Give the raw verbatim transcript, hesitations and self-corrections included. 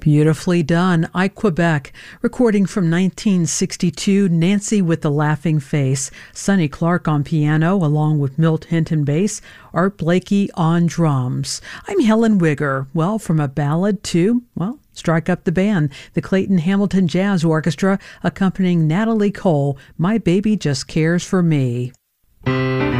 Beautifully done. I Quebec. Recording from nineteen sixty-two, Nancy with the Laughing Face. Sonny Clark on piano, along with Milt Hinton bass. Art Blakey on drums. I'm Helen Wigger. Well, from a ballad to, well, strike up the band. The Clayton Hamilton Jazz Orchestra accompanying Natalie Cole, My Baby Just Cares for Me.